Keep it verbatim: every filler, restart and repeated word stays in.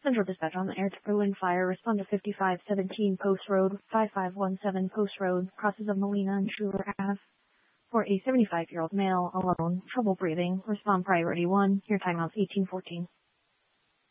Central Dispatch on the air to Berlin Fire. Respond to fifty-five seventeen Post Road, five five one seven Post Road, crosses of Molina and Schuler Avenue. For a seventy-five-year-old male alone, trouble breathing. Respond priority one. Your timeout's eighteen fourteen.